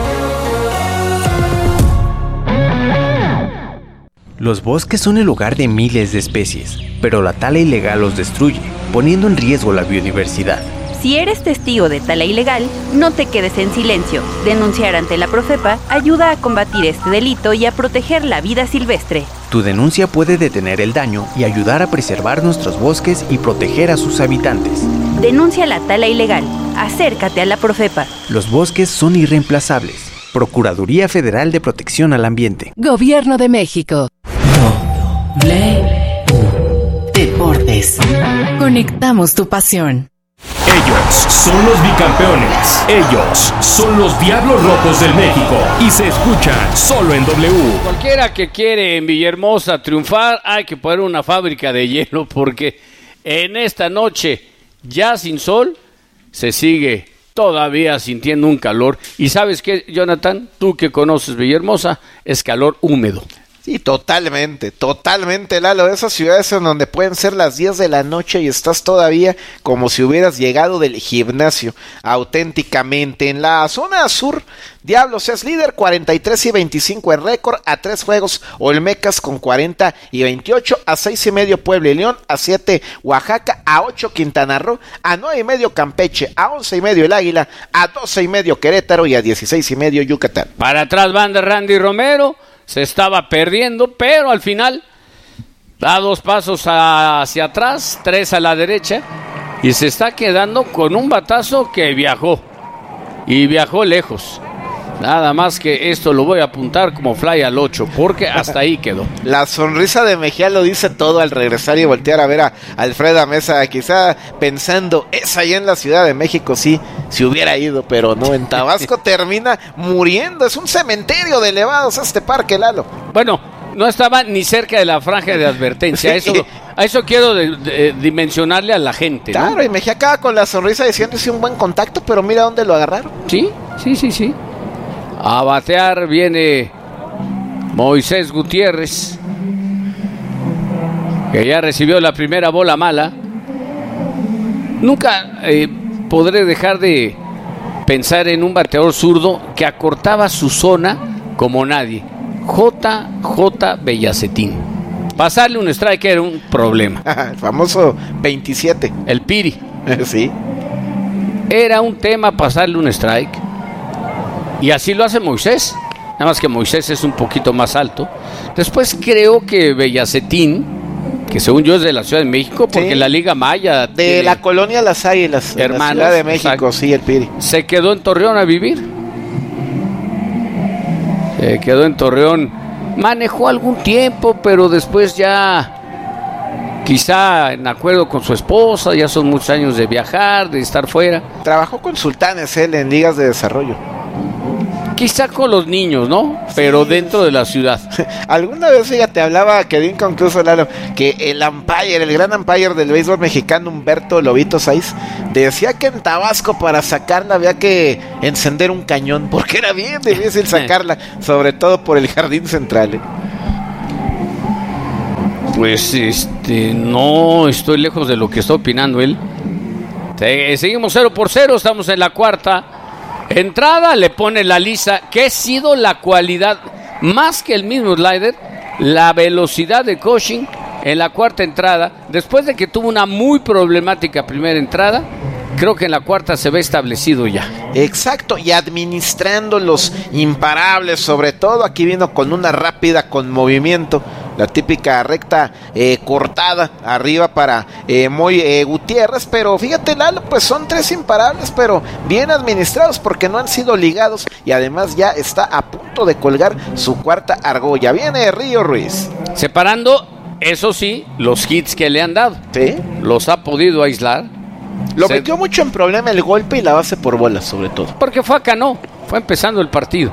Los bosques son el hogar de miles de especies, pero la tala ilegal los destruye, poniendo en riesgo la biodiversidad. Si eres testigo de tala ilegal, no te quedes en silencio. Denunciar ante la Profepa ayuda a combatir este delito y a proteger la vida silvestre. Tu denuncia puede detener el daño y ayudar a preservar nuestros bosques y proteger a sus habitantes. Denuncia la tala ilegal. Acércate a la Profepa. Los bosques son irreemplazables. Procuraduría Federal de Protección al Ambiente. Gobierno de México. Deportes. Conectamos tu pasión. Ellos son los bicampeones. Ellos son los Diablos Rojos del México. Y se escuchan solo en W. Cualquiera que quiere en Villahermosa triunfar, hay que poner una fábrica de hielo, porque en esta noche, ya sin sol, se sigue todavía sintiendo un calor. Y ¿sabes qué, Jonathan? Tú que conoces Villahermosa, es calor húmedo. Sí, totalmente, Lalo, de esas ciudades en donde pueden ser las 10 de la noche y estás todavía como si hubieras llegado del gimnasio, auténticamente. En la zona sur, Diablos es líder, 43-25 en récord, a 3 juegos Olmecas con 40-28, a 6.5 Puebla y León, a 7 Oaxaca, a 8 Quintana Roo, a 9.5 Campeche, a 11.5 el Águila, a 12.5 Querétaro y a 16.5 Yucatán. Para atrás van de Randy Romero. Se estaba perdiendo, pero al final da 2 pasos hacia atrás, 3 a la derecha, y se está quedando con un batazo que viajó, y viajó lejos. Nada más que esto lo voy a apuntar como fly al 8, porque hasta ahí quedó. La sonrisa de Mejía lo dice todo al regresar y voltear a ver a Alfreda Mesa, quizá pensando, es allá en la Ciudad de México, sí, si hubiera ido, pero no, en Tabasco termina muriendo, es un cementerio de elevados este parque, Lalo. Bueno, no estaba ni cerca de la franja de advertencia, a eso quiero dimensionarle a la gente, ¿no? Claro, y Mejía acaba con la sonrisa diciendo, es un buen contacto, pero mira dónde lo agarraron. Sí. A batear viene Moisés Gutiérrez, que ya recibió la primera bola mala. Nunca podré dejar de pensar en un bateador zurdo que acortaba su zona como nadie. JJ Bellacetín. Pasarle un strike era un problema. El famoso 27. El Piri. Sí. Era un tema pasarle un strike. Y así lo hace Moisés. Nada más que Moisés es un poquito más alto. Después creo que Bellacetín, que según yo es de la Ciudad de México, porque sí, la Liga Maya de la colonia Las Águilas, hermanos, en la Ciudad de México, exacto. Sí, el Piri. Se quedó en Torreón a vivir. Se quedó en Torreón. Manejó algún tiempo, pero después ya quizá en acuerdo con su esposa, ya son muchos años de viajar, de estar fuera. Trabajó con Sultanes él en ligas de desarrollo. Quizá con los niños, ¿no? Pero dentro de la ciudad. Alguna vez, fíjate, hablaba Kevin Concluso Lalo, que el gran umpire del béisbol mexicano, Humberto Lobito Saiz, decía que en Tabasco para sacarla había que encender un cañón, porque era bien difícil sacarla, sobre todo por el jardín central. Pues no estoy lejos de lo que está opinando él. Seguimos 0-0, estamos en la cuarta entrada, le pone la lisa, que ha sido la cualidad, más que el mismo slider, la velocidad de Cushing en la cuarta entrada, después de que tuvo una muy problemática primera entrada. Creo que en la cuarta se ve establecido ya. Exacto, y administrando los imparables, sobre todo aquí vino con una rápida con movimiento, la típica recta cortada arriba para Moy Gutiérrez, pero fíjate Lalo, pues son 3 imparables, pero bien administrados porque no han sido ligados y además ya está a punto de colgar su cuarta argolla. Viene Río Ruiz. Separando, eso sí, los hits que le han dado. ¿Sí? Los ha podido aislar. Lo metió mucho en problema el golpe y la base por bolas, sobre todo. Porque fue acá, no. Fue empezando el partido.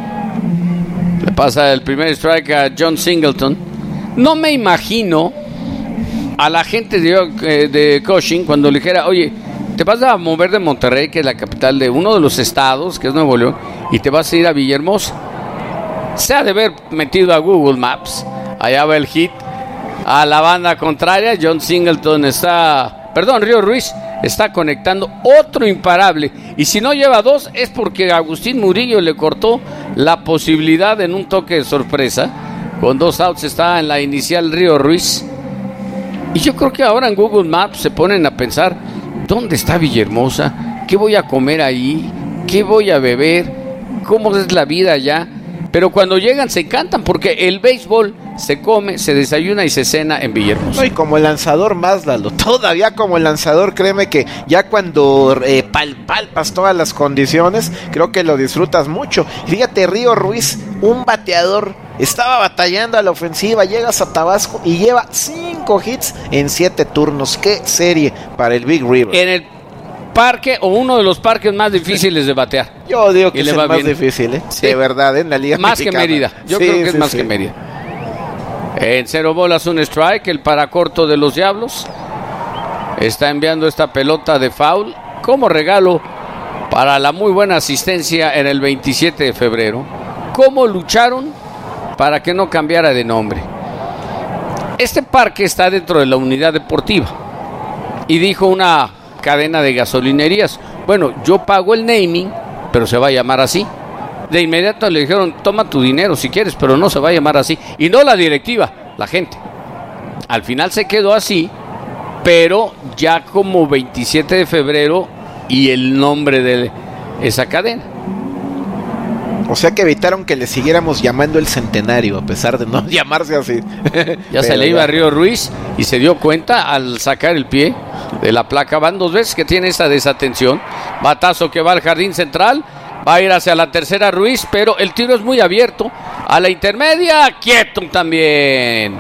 Le pasa el primer strike a John Singleton. No me imagino a la gente de Cushing cuando le dijera, oye, te vas a mover de Monterrey, que es la capital de uno de los estados, que es Nuevo León, y te vas a ir a Villahermosa. Se ha de haber metido a Google Maps. Allá va el hit a la banda contraria. John Singleton Río Ruiz está conectando otro imparable, y si no lleva 2 es porque Agustín Murillo le cortó la posibilidad en un toque de sorpresa. Con 2 outs está en la inicial Río Ruiz, y yo creo que ahora en Google Maps se ponen a pensar, ¿dónde está Villahermosa? ¿Qué voy a comer ahí? ¿Qué voy a beber? ¿Cómo es la vida allá? Pero cuando llegan se encantan porque el béisbol se come, se desayuna y se cena en Villahermosa. No, y como el lanzador más, Lalo, todavía como el lanzador, créeme que ya cuando palpas todas las condiciones, creo que lo disfrutas mucho. Fíjate, Río Ruiz, un bateador, estaba batallando a la ofensiva, llegas a Tabasco y lleva 5 hits en 7 turnos. ¡Qué serie para el Big River! En el parque o uno de los parques más difíciles de batear. Yo digo que es el más difícil, sí. De verdad, en la liga más mexicana. Que Mérida, yo creo que es más que Mérida. En 0 bolas, un strike, el paracorto de los Diablos está enviando esta pelota de foul como regalo para la muy buena asistencia en el 27 de febrero. ¿Cómo lucharon para que no cambiara de nombre? Este parque está dentro de la unidad deportiva y dijo una cadena de gasolinerías, bueno, yo pago el naming, pero se va a llamar así. De inmediato le dijeron, toma tu dinero si quieres, pero no se va a llamar así. Y no la directiva, la gente. Al final se quedó así, pero ya como 27 de febrero y el nombre de esa cadena. O sea que evitaron que le siguiéramos llamando el centenario, a pesar de no llamarse así. Ya se le iba a Río Ruiz y se dio cuenta al sacar el pie de la placa. Van 2 veces que tiene esa desatención. Batazo que va al jardín central. Va a ir hacia la tercera Ruiz, pero el tiro es muy abierto. A la intermedia, quieto también.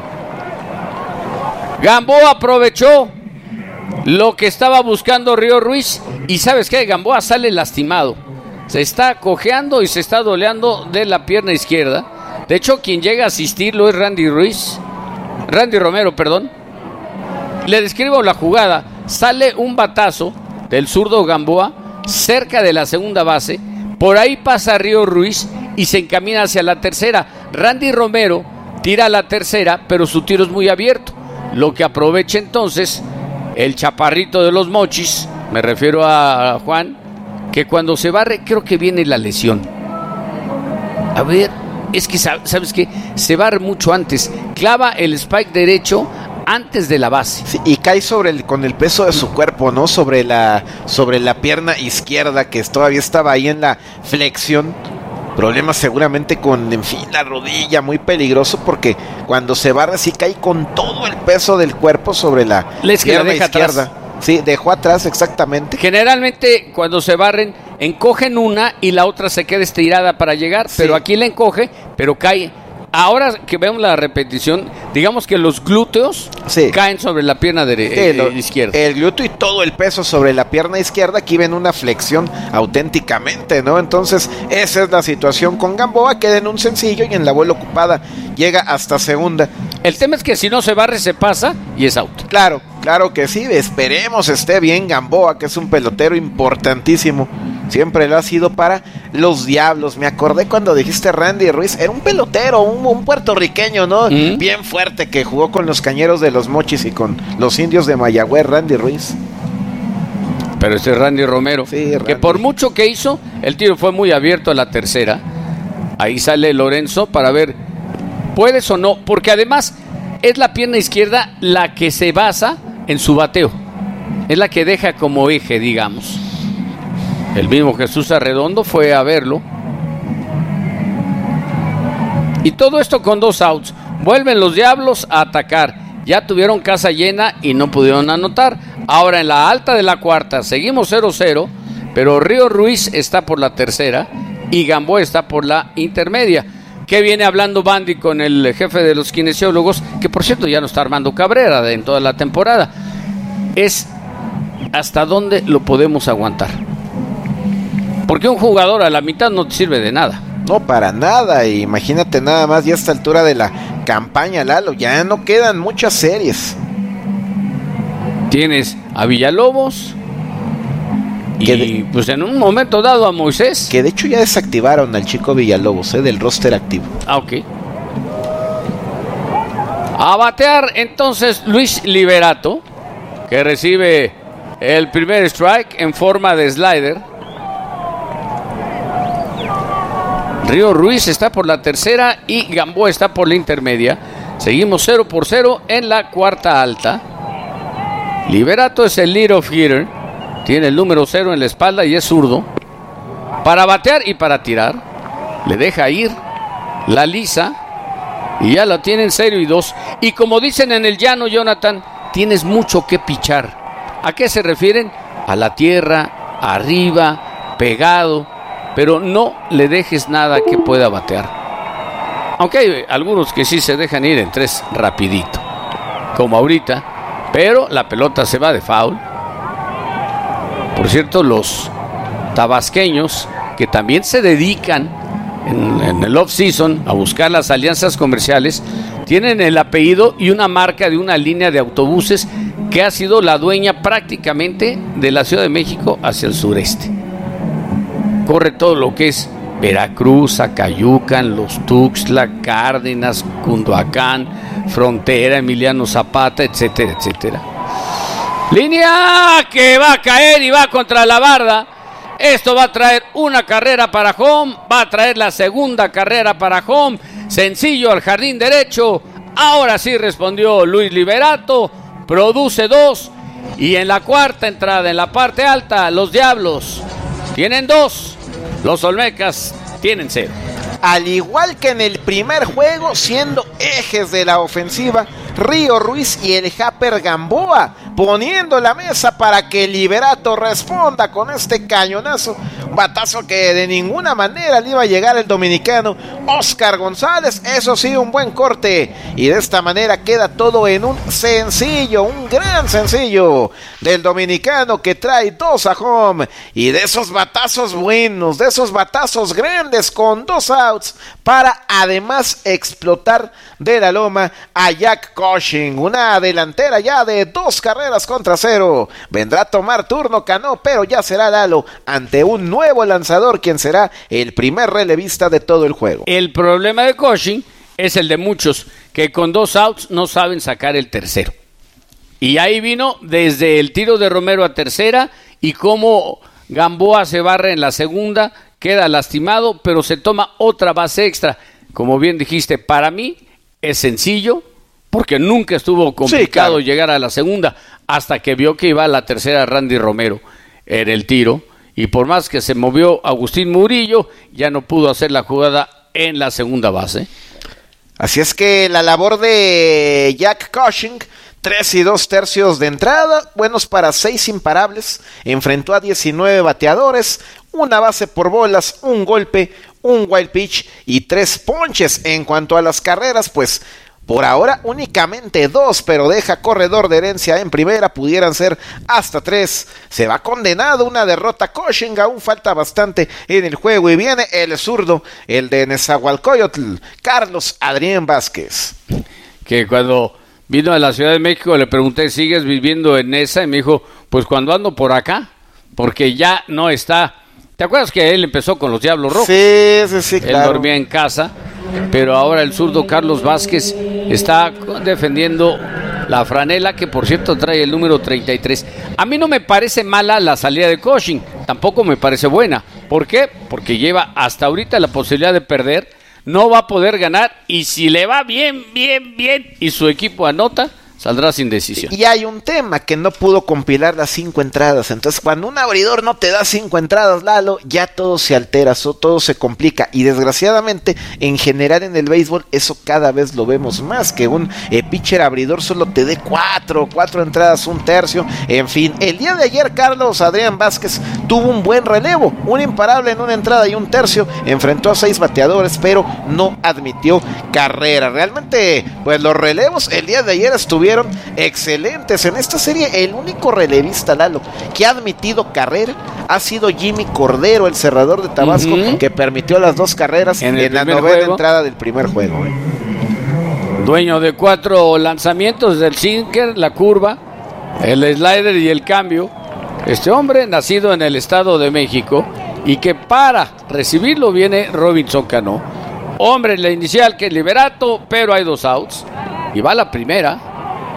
Gamboa aprovechó lo que estaba buscando Río Ruiz. Y ¿sabes qué? Gamboa sale lastimado. Se está cojeando y se está doleando de la pierna izquierda. De hecho, quien llega a asistirlo es Randy Romero. Le describo la jugada. Sale un batazo del zurdo Gamboa cerca de la segunda base. Por ahí pasa Río Ruiz y se encamina hacia la tercera. Randy Romero tira a la tercera, pero su tiro es muy abierto. Lo que aprovecha entonces el chaparrito de los Mochis, me refiero a Juan, que cuando se barre creo que viene la lesión. A ver, es que ¿sabes qué? Se barre mucho antes. Clava el spike derecho antes de la base. Sí, y cae con el peso de su cuerpo, ¿no? Sobre la pierna izquierda, que todavía estaba ahí en la flexión. Problemas seguramente con, la rodilla, muy peligroso, porque cuando se barre sí cae con todo el peso del cuerpo sobre la pierna izquierda. Atrás. Sí, dejó atrás, exactamente. Generalmente cuando se barren, encogen una y la otra se queda estirada para llegar, sí. Pero aquí la encoge, pero cae ahora que vemos la repetición, digamos que los glúteos caen sobre la pierna izquierda. El glúteo y todo el peso sobre la pierna izquierda. Aquí ven una flexión auténticamente, ¿no? Entonces, esa es la situación con Gamboa. Queda en un sencillo y en la bola ocupada llega hasta segunda. El tema es que si no se barre, se pasa y es out. Claro que sí. Esperemos esté bien Gamboa, que es un pelotero importantísimo. Siempre lo ha sido para los Diablos. Me acordé cuando dijiste Randy Ruiz. Era un pelotero, un puertorriqueño, ¿no? Bien fuerte, que jugó con los Cañeros de los Mochis y con los Indios de Mayagüez, Randy Ruiz. Pero este es Randy Romero. Sí, Randy. Que por mucho que hizo, el tiro fue muy abierto a la tercera. Ahí sale Lorenzo para ver, ¿puedes o no? Porque además es la pierna izquierda la que se basa en su bateo. Es la que deja como eje, digamos. El mismo Jesús Arredondo fue a verlo. Y todo esto con 2 outs. Vuelven los Diablos a atacar. Ya tuvieron casa llena y no pudieron anotar. Ahora en la alta de la cuarta seguimos 0-0, pero Río Ruiz está por la tercera y Gamboa está por la intermedia. Que viene hablando Bandy con el jefe de los kinesiólogos, que por cierto ya no está Armando Cabrera en toda la temporada. Es hasta dónde lo podemos aguantar. Porque un jugador a la mitad no te sirve de nada. No, para nada. Imagínate nada más ya a esta altura de la campaña, Lalo. Ya no quedan muchas series. Tienes a Villalobos y pues en un momento dado a Moisés. Que de hecho ya desactivaron al chico Villalobos, del roster activo. Ok. A batear entonces Luis Liberato, que recibe el primer strike en forma de slider. Río Ruiz está por la tercera y Gamboa está por la intermedia. Seguimos 0-0 en la cuarta alta. Liberato es el lead-off hitter. Tiene el número 0 en la espalda y es zurdo. Para batear y para tirar. Le deja ir la lisa. Y ya lo tienen 0-2. Y como dicen en el llano, Jonathan, tienes mucho que pichar. ¿A qué se refieren? A la tierra, arriba, pegado. Pero no le dejes nada que pueda batear. Aunque hay algunos que sí se dejan ir en 3 rapidito, como ahorita, pero la pelota se va de foul. Por cierto, los tabasqueños, que también se dedican en el off-season a buscar las alianzas comerciales, tienen el apellido y una marca de una línea de autobuses que ha sido la dueña prácticamente de la Ciudad de México hacia el sureste. Corre todo lo que es Veracruz, Acayucan, Los Tuxtla, Cárdenas, Cunduacán, Frontera, Emiliano Zapata, etcétera, etcétera. Línea que va a caer y va contra la barda. Esto va a traer una carrera para home, va a traer la segunda carrera para home. Sencillo al jardín derecho. Ahora sí respondió Luis Liberato, produce 2. Y en la cuarta entrada, en la parte alta, los Diablos tienen 2. Los Olmecas tienen 0. Al igual que en el primer juego, siendo ejes de la ofensiva, Río Ruiz y el Japper Gamboa, poniendo la mesa para que Liberato responda con este cañonazo. Un batazo que de ninguna manera le iba a llegar el dominicano Oscar González. Eso sí, un buen corte. Y de esta manera queda todo en un sencillo, un gran sencillo del dominicano, que trae 2 a home. Y de esos batazos buenos, de esos batazos grandes con 2 outs, para además explotar de la loma a Jack Cushing. Una delantera ya de 2 carreras contra 0. Vendrá a tomar turno Cano, pero ya será Lalo ante un nuevo lanzador, quien será el primer relevista de todo el juego. El problema de Cushing es el de muchos, que con 2 outs no saben sacar el tercero. Y ahí vino desde el tiro de Romero a tercera, y cómo Gamboa se barre en la segunda, queda lastimado, pero se toma otra base extra. Como bien dijiste, para mí es sencillo, porque nunca estuvo complicado llegar a la segunda, hasta que vio que iba a la tercera Randy Romero en el tiro, y por más que se movió Agustín Murillo, ya no pudo hacer la jugada en la segunda base. Así es que la labor de Jack Cushing, 3 2/3 de entrada, buenos para 6 imparables, enfrentó a 19 bateadores, una base por bolas, un golpe, un wild pitch y 3 ponches. En cuanto a las carreras, pues por ahora únicamente 2, pero deja corredor de herencia en primera, pudieran ser hasta 3. Se va condenado una derrota Cushing, aún falta bastante en el juego y viene el zurdo, el de Nezahualcóyotl, Carlos Adrián Vázquez. Que cuando vino a la Ciudad de México le pregunté, ¿sigues viviendo en esa? Y me dijo, pues cuando ando por acá, porque ya no está. ¿Te acuerdas que él empezó con los Diablos Rojos? Sí, claro. Él dormía en casa, pero ahora el zurdo Carlos Vázquez está defendiendo la franela, que por cierto trae el número 33. A mí no me parece mala la salida de Cushing, tampoco me parece buena. ¿Por qué? Porque lleva hasta ahorita la posibilidad de perder, no va a poder ganar, y si le va bien, y su equipo anota, saldrá sin decisión. Y hay un tema, que no pudo compilar las 5 entradas. Entonces, cuando un abridor no te da 5 entradas, Lalo, ya todo se altera, todo se complica. Y desgraciadamente, en general en el béisbol, eso cada vez lo vemos más. Que un pitcher abridor solo te dé 4 entradas, 1/3. En fin, el día de ayer, Carlos Adrián Vázquez tuvo un buen relevo. Un imparable en 1 entrada y 1/3. Enfrentó a 6 bateadores, pero no admitió carrera. Realmente, pues los relevos el día de ayer estuvieron excelentes. En esta serie el único relevista, Lalo, que ha admitido carrera ha sido Jimmy Cordero, el cerrador de Tabasco, que permitió las 2 carreras en la 9ª entrada del primer juego. Dueño de 4 lanzamientos, del sinker, la curva, el slider y el cambio. Este hombre, nacido en el Estado de México, y que para recibirlo viene Robinson Cano. Hombre en la inicial, que es Liberato, pero hay 2 outs y va la primera.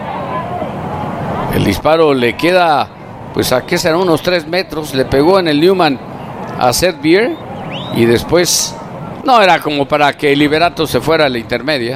El disparo le queda, pues a qué será, unos 3 metros. Le pegó en el Newman a Seth Beer y después no era como para que Liberato se fuera a la intermedia.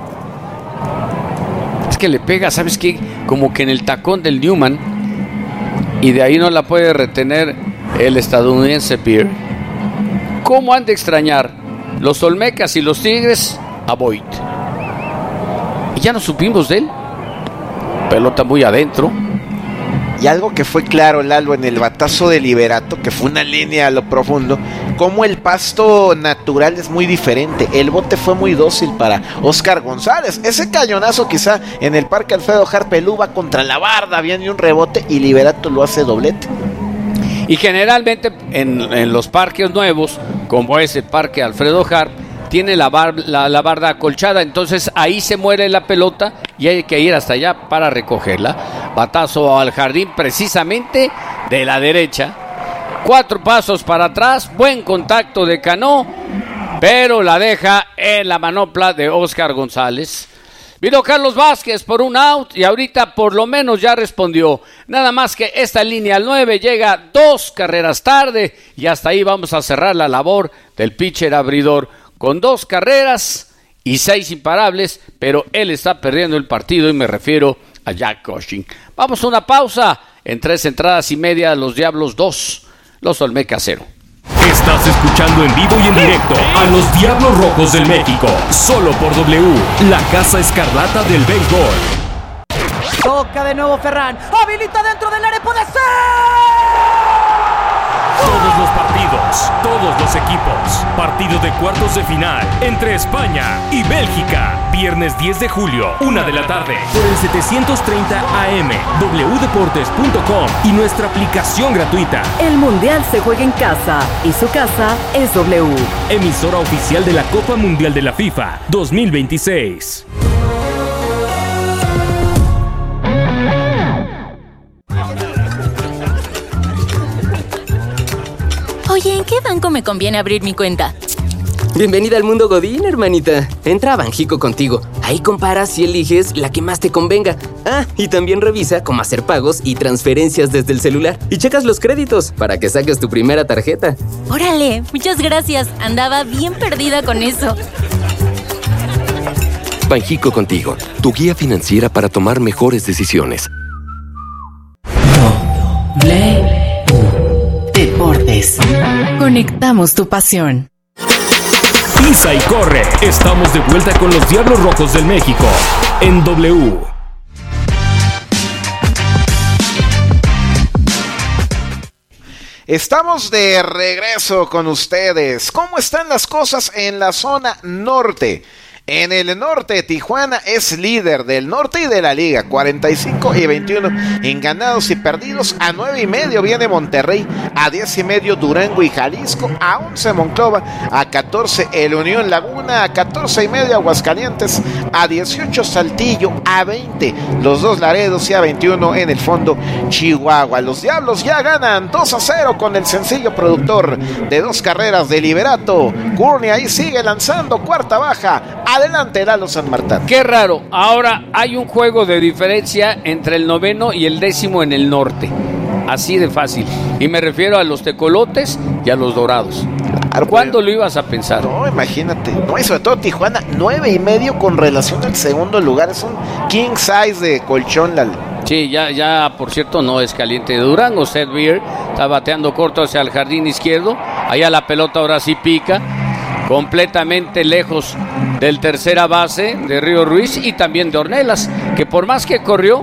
Es que le pega, ¿sabes qué? Como que en el tacón del Newman, y de ahí no la puede retener el estadounidense Beer. ¿Cómo han de extrañar los Olmecas y los Tigres a Boyd? Y ya no supimos de él. Pelota muy adentro. Y algo que fue claro, Lalo, en el batazo de Liberato, que fue una línea a lo profundo, como el pasto natural es muy diferente. El bote fue muy dócil para Oscar González. Ese cañonazo quizá en el Parque Alfredo Harp Pelú va contra la barda, viene un rebote y Liberato lo hace doblete. Y generalmente en los parques nuevos, como ese Parque Alfredo Harp, tiene la barda acolchada, entonces ahí se muere la pelota y hay que ir hasta allá para recogerla. Batazo al jardín precisamente de la derecha. 4 pasos para atrás, buen contacto de Cano, pero la deja en la manopla de Oscar González. Vino Carlos Vázquez por un out y ahorita por lo menos ya respondió. Nada más que esta línea al 9 llega 2 carreras tarde y hasta ahí vamos a cerrar la labor del pitcher abridor. Con 2 carreras y 6 imparables, pero él está perdiendo el partido y me refiero a Jack Cushing. Vamos a una pausa. En 3 entradas y media, los Diablos 2, los Olmecas 0. Estás escuchando en vivo y en directo a los Diablos Rojos del México, solo por W, la Casa Escarlata del béisbol. Toca de nuevo Ferran, habilita dentro del área, puede ser. Todos los partidos, todos los equipos. Partido de cuartos de final entre España y Bélgica. Viernes 10 de julio, 1 de la tarde. Por el 730 AM, wdeportes.com y nuestra aplicación gratuita. El Mundial se juega en casa y su casa es W. Emisora oficial de la Copa Mundial de la FIFA 2026. Oye, ¿en qué banco me conviene abrir mi cuenta? Bienvenida al mundo Godín, hermanita. Entra a Banjico Contigo. Ahí comparas y eliges la que más te convenga. Ah, y también revisa cómo hacer pagos y transferencias desde el celular. Y checas los créditos para que saques tu primera tarjeta. Órale, muchas gracias. Andaba bien perdida con eso. Banjico Contigo, tu guía financiera para tomar mejores decisiones. Deportes. Conectamos tu pasión. Pisa y corre. Estamos de vuelta con los Diablos Rojos del México en W. Estamos de regreso con ustedes. ¿Cómo están las cosas en la zona norte? En el norte, Tijuana es líder del norte y de la liga, 45-21 en ganados y perdidos. A 9.5 viene Monterrey, a 10.5 Durango y Jalisco, a 11 Monclova, a 14 el Unión Laguna, a 14.5 Aguascalientes, a 18 Saltillo, a 20 los dos Laredos y a 21 en el fondo Chihuahua. Los Diablos ya ganan 2-0 con el sencillo productor de 2 carreras de Liberato. Courtney ahí sigue lanzando, cuarta baja. Adelante, Lalo Sanmartán. Qué raro. Ahora hay un juego de diferencia entre el 9º y el 10º en el norte. Así de fácil. Y me refiero a los tecolotes y a los dorados. Claro, ¿cuándo lo ibas a pensar? No, imagínate. No, y sobre todo Tijuana, 9.5 con relación al segundo lugar. Es un king size de colchón, Lalo. Sí, ya, por cierto, no es caliente de Durango. Seth Beer está bateando corto hacia el jardín izquierdo. Allá la pelota ahora sí pica. Completamente lejos del tercera base de Río Ruiz y también de Ornelas, que por más que corrió,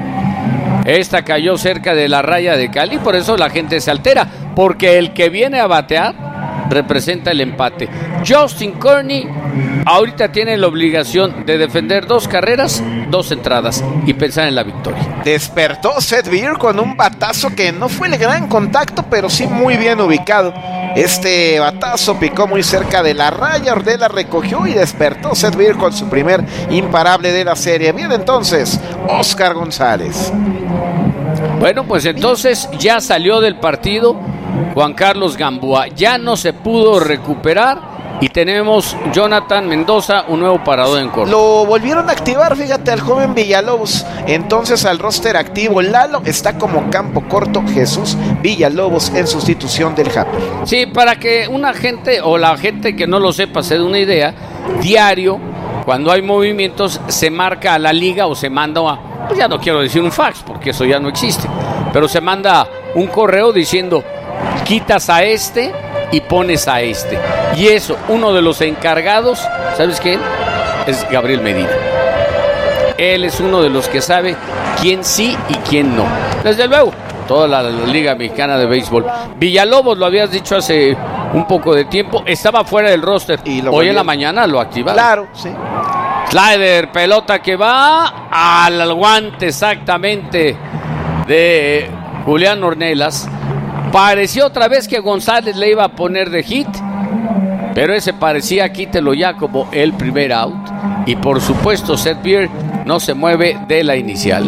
esta cayó cerca de la raya de Cali, por eso la gente se altera, porque el que viene a batear representa el empate. Justin Courtney ahorita tiene la obligación de defender 2 carreras, 2 entradas y pensar en la victoria. Despertó Seth Beer con un batazo que no fue el gran contacto, pero sí muy bien ubicado. Este batazo picó muy cerca de la raya, Ornelas recogió y despertó Seth Beer con su primer imparable de la serie. Bien, entonces, Oscar González. Bueno, pues entonces ya salió del partido Juan Carlos Gamboa, ya no se pudo recuperar. Y tenemos Jonathan Mendoza, un nuevo parador en corto. Lo volvieron a activar, fíjate, al joven Villalobos. Entonces al roster activo, Lalo está como campo corto Jesús Villalobos en sustitución del Japper. Sí, para que una gente o la gente que no lo sepa se dé una idea, diario, cuando hay movimientos, se marca a la liga o se manda a, pues ya no quiero decir un fax porque eso ya no existe, pero se manda un correo diciendo, quitas a este y pones a este. Y eso, uno de los encargados, ¿sabes quién? Es Gabriel Medina. Él es uno de los que sabe quién sí y quién no. Desde luego, toda la Liga Mexicana de Béisbol. Villalobos, lo habías dicho hace un poco de tiempo, estaba fuera del roster. Y hoy en la mañana lo activaron. Claro, sí. Slider, pelota que va al guante exactamente de Julián Ornelas. Pareció otra vez que González le iba a poner de hit, pero ese parecía, quítelo ya, como el primer out. Y por supuesto Seth Beer no se mueve de la inicial.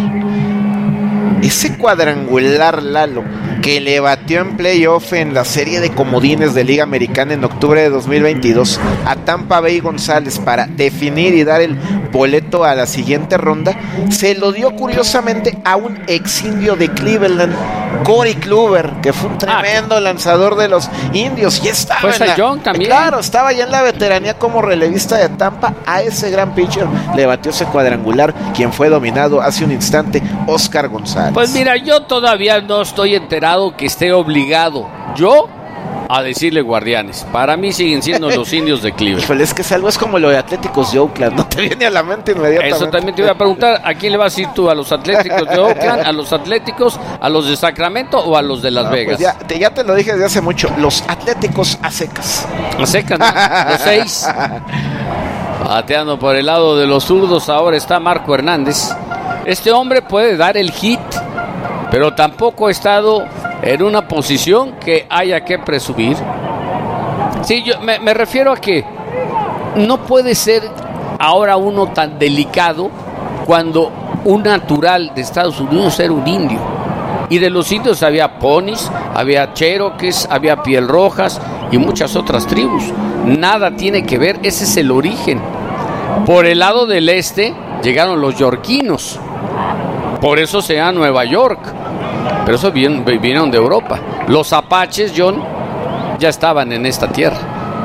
Ese cuadrangular, Lalo, que le batió en playoff en la serie de comodines de Liga Americana en octubre de 2022 a Tampa Bay González para definir y dar el boleto a la siguiente ronda, se lo dio curiosamente a un ex indio de Cleveland, Corey Kluber, que fue un tremendo lanzador de los indios y estaba pues Young también. Claro, estaba ya en la veteranía como relevista de Tampa. A ese gran pitcher le batió ese cuadrangular, quien fue dominado hace un instante, Oscar González. Pues mira, yo todavía no estoy enterado que esté obligado yo a decirle Guardianes. Para mí siguen siendo los indios de Cleveland. Híjole, es que algo es como lo de Atléticos de Oakland, no te viene a la mente inmediatamente. Eso también te iba a preguntar, ¿a quién le vas a ir tú? ¿A los Atléticos de Oakland, a los Atléticos, a los de Sacramento o a los de Las Vegas? Pues ya te lo dije desde hace mucho, los Atléticos a secas. A secas, ¿no? Los 6. Bateando por el lado de los zurdos ahora está Marco Hernández. Este hombre puede dar el hit, pero tampoco ha estado en una posición que haya que presumir. Sí, yo me refiero a que no puede ser ahora uno tan delicado cuando un natural de Estados Unidos era un indio. Y de los indios había ponis, había cherokees, había piel rojas y muchas otras tribus. Nada tiene que ver, ese es el origen. Por el lado del este llegaron los yorquinos. Por eso se llama Nueva York. Pero eso vinieron de Europa. Los apaches, John, ya estaban en esta tierra.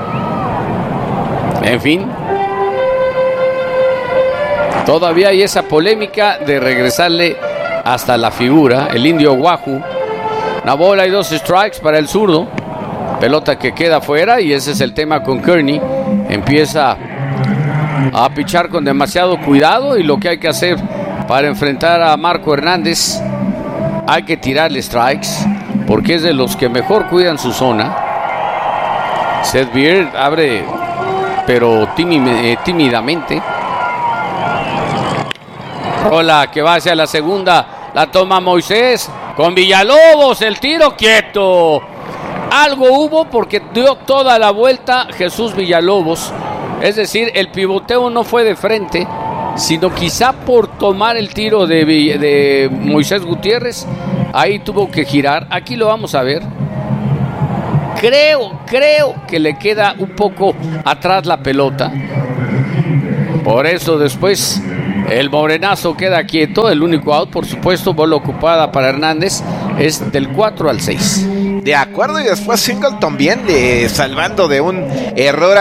En fin. Todavía hay esa polémica de regresarle hasta la figura, el indio Wahoo. Una bola y 2 strikes para el zurdo. Pelota que queda fuera y ese es el tema con Kearney. Empieza a pichar con demasiado cuidado y lo que hay que hacer para enfrentar a Marco Hernández, hay que tirarle strikes porque es de los que mejor cuidan su zona. Seth Beard abre, pero tímidamente. Rola que va hacia la segunda, la toma Moisés con Villalobos, el tiro quieto. Algo hubo porque dio toda la vuelta Jesús Villalobos. Es decir, el pivoteo no fue de frente, sino quizá por tomar el tiro de Moisés Gutiérrez. Ahí tuvo que girar. Aquí lo vamos a ver. Creo que le queda un poco atrás la pelota. Por eso después el morenazo queda quieto. El único out, por supuesto, bola ocupada para Hernández, es del 4 al 6. De acuerdo, y después Singleton bien salvando de un error